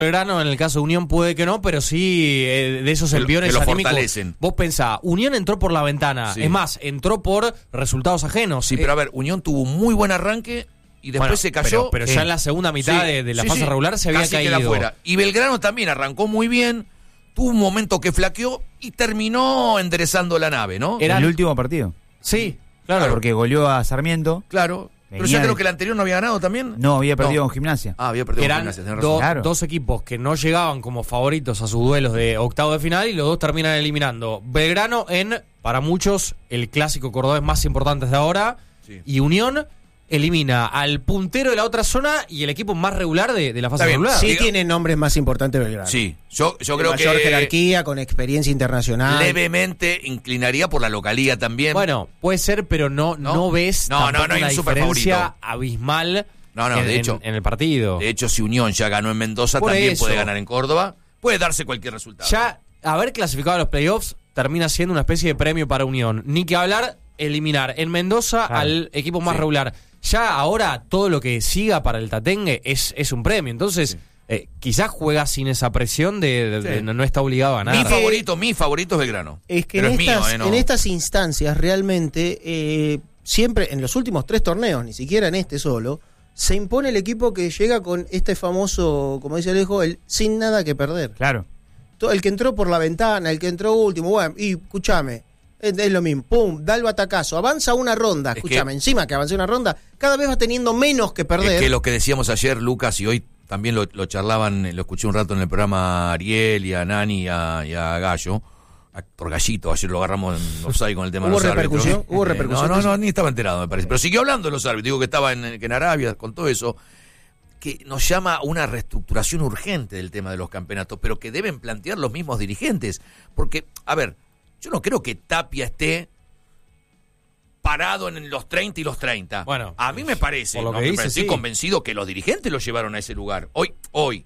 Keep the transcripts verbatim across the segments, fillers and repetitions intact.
Belgrano, en el caso de Unión puede que no, pero sí eh, de esos enviones anímicos. Fortalecen. Vos pensá, Unión entró por la ventana, sí. Es más, entró por resultados ajenos. Sí, eh, pero a ver, Unión tuvo un muy buen arranque y después bueno, se cayó. Pero, pero ya en la segunda mitad sí, de, de la sí, fase sí, regular se había caído. Queda fuera. Y Belgrano también arrancó muy bien, tuvo un momento que flaqueó y terminó enderezando la nave, ¿no? Era el último partido. Sí, claro. Porque goleó a Sarmiento. Claro. Pero yo creo que el anterior no había ganado también. No, había perdido no. con Gimnasia. Ah, había perdido Eran con Gimnasia. Do, claro. dos equipos que no llegaban como favoritos a sus duelos de octavo de final y los dos terminan eliminando. Belgrano en, para muchos, el clásico cordobés más importante de ahora. Sí. Y Unión elimina al puntero de la otra zona y el equipo más regular de, de la fase regular. Sí, tiene nombres más importantes Belgrano. Sí, yo, yo creo mayor que... jerarquía, con experiencia internacional. Levemente inclinaría por la localía también. Bueno, puede ser, pero no, no, no ves no, no, no hay una un diferencia abismal no, no, en, de hecho, en, en el partido. De hecho, si Unión ya ganó en Mendoza, por también eso. puede ganar en Córdoba. Puede darse cualquier resultado. Ya haber clasificado a los playoffs termina siendo una especie de premio para Unión. Ni que hablar, eliminar en Mendoza claro. al equipo más sí. regular. Ya ahora todo lo que siga para el Tatengue es, es un premio. Entonces, sí. eh, quizás juega sin esa presión de, de, sí. de no, no está obligado a nada. Mi favorito, mi favorito es Belgrano. Es que en, es estas, mío, eh, no. en estas instancias realmente, eh, siempre, en los últimos tres torneos, ni siquiera en este solo, se impone el equipo que llega con este famoso, como dice Alejo, el sin nada que perder. Claro. El que entró por la ventana, el que entró último, bueno, y escúchame. Es lo mismo, pum, da el batacazo, avanza una ronda, escúchame, encima que avance una ronda, cada vez va teniendo menos que perder. Es que lo que decíamos ayer, Lucas, y hoy también lo, lo charlaban, lo escuché un rato en el programa a Ariel y a Nani y a, y a Gallo, a, por Gallito, ayer lo agarramos en offside con el tema de los repercusión? árbitros. ¿Hubo repercusión? No, no, no, ni estaba enterado, me parece. Pero siguió hablando de los árbitros, digo que estaba en, que en Arabia, con todo eso, que nos llama una reestructuración urgente del tema de los campeonatos, pero que deben plantear los mismos dirigentes, porque, a ver, yo no creo que Tapia esté parado en los treinta y los treinta. Bueno, a mí me parece, por lo ¿no? que me dice, parece, estoy sí. convencido que los dirigentes lo llevaron a ese lugar. Hoy, hoy,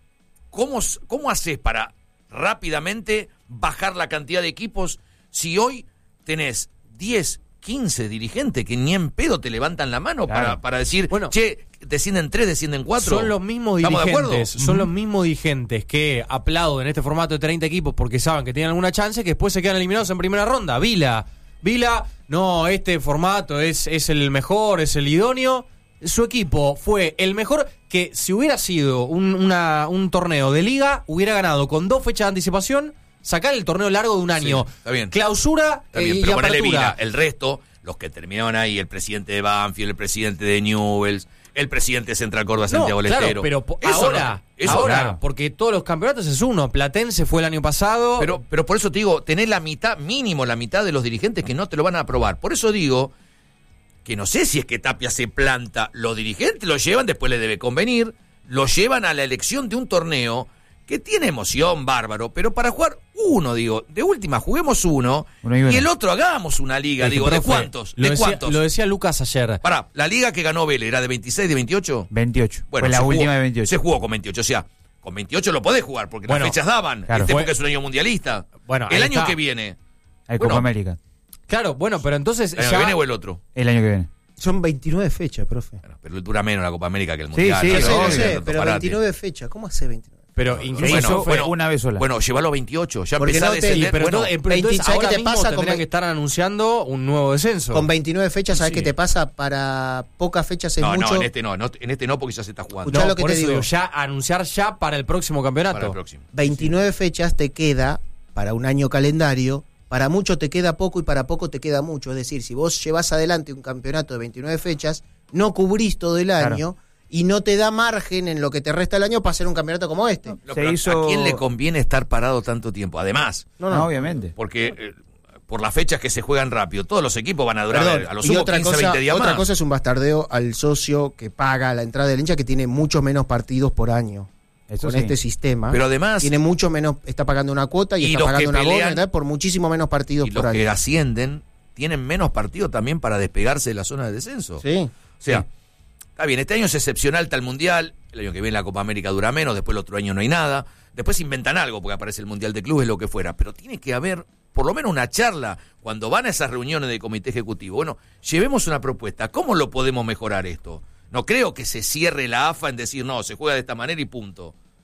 ¿cómo, cómo haces para rápidamente bajar la cantidad de equipos si hoy tenés diez, quince dirigentes que ni en pedo te levantan la mano claro. para, para decir, bueno, che, descienden tres, descienden cuatro? Son los mismos dirigentes, son uh-huh. los mismos dirigentes que aplauden este formato de treinta equipos porque saben que tienen alguna chance, que después se quedan eliminados en primera ronda. Vila, Vila, no, este formato es, es el mejor, es el idóneo. Su equipo fue el mejor, que si hubiera sido un, una, un torneo de liga, hubiera ganado con dos fechas de anticipación, sacar el torneo largo de un año. Sí, está bien. Clausura está bien, eh, pero y ponele apertura. Vila, el resto, los que terminaron ahí, el presidente de Banfield, el presidente de Newell's, el presidente de Central Córdoba, Santiago no, claro, Lestero. pero po- eso ahora, no, eso ahora claro. porque todos los campeonatos es uno. Platense fue el año pasado. Pero, pero por eso te digo, tenés la mitad, mínimo la mitad de los dirigentes que no te lo van a aprobar. Por eso digo que no sé si es que Tapia se planta. Los dirigentes lo llevan, después le debe convenir, lo llevan a la elección de un torneo que tiene emoción, bárbaro, pero para jugar uno, digo, de última juguemos uno, uno y, uno. y el otro hagamos una liga, es digo, que, ¿de profe, cuántos? Lo ¿De decía, cuántos? Lo decía Lucas ayer. Pará, la liga que ganó Vélez era de veintiséis, de veintiocho. veintiocho. Bueno, fue la jugó, última de veintiocho. Se jugó con veintiocho, o sea, con veintiocho lo podés jugar, porque bueno, las fechas daban. Claro, este fue, porque es un año mundialista. Bueno, el año está. que viene. Hay bueno, Copa América. Claro, bueno, pero entonces. ¿El año ya... que viene o el otro? El año que viene. Son veintinueve fechas, profe. Bueno, pero dura menos la Copa América que el Sí, Mundial. sí, no sé, no, no sé, no, pero parate. veintinueve fechas. ¿Cómo hace veintinueve? Pero incluso bueno, eso fue bueno, una vez sola. Bueno, llévalo a veintiocho. Ya Porque empezá no a te- descender. sí, pero bueno, entonces, pero entonces ¿sabes ahora qué te mismo pasa con tendrían ve- que estar anunciando un nuevo descenso. Con veintinueve fechas, ¿sabes Sí. qué te pasa? Para pocas fechas es no, mucho. no, en este no, no, en este no porque ya se está jugando. Escuchá no, lo que por te eso digo. ya anunciar ya para el próximo campeonato. Para el próximo. veintinueve fechas te queda para un año calendario. Para mucho te queda poco y para poco te queda mucho. Es decir, si vos llevas adelante un campeonato de veintinueve fechas, no cubrís todo el año. Claro. Y no te da margen en lo que te resta el año para hacer un campeonato como este. No, Se pero hizo... ¿a quién le conviene estar parado tanto tiempo? Además, No, no, obviamente. porque eh, por las fechas que se juegan rápido, todos los equipos van a durar Perdón, a los y sumo otra quince, cosa, veinte días otra más. cosa es un bastardeo al socio que paga la entrada del hincha, que tiene mucho menos partidos por año. Eso con sí. este sistema. Pero además tiene mucho menos, está pagando una cuota y, y está los pagando que una pelean, bono por muchísimo menos partidos y por los año. que ascienden tienen menos partidos también para despegarse de la zona de descenso. Sí. O sea, sí. Está bien, este año es excepcional, está el Mundial, el año que viene la Copa América dura menos, después el otro año no hay nada, después inventan algo porque aparece el Mundial de Clubes, lo que fuera, pero tiene que haber por lo menos una charla cuando van a esas reuniones de comité ejecutivo. Bueno, llevemos una propuesta, ¿cómo lo podemos mejorar esto? No creo que se cierre la A F A en decir, no, se juega de esta manera y punto.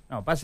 No, pasa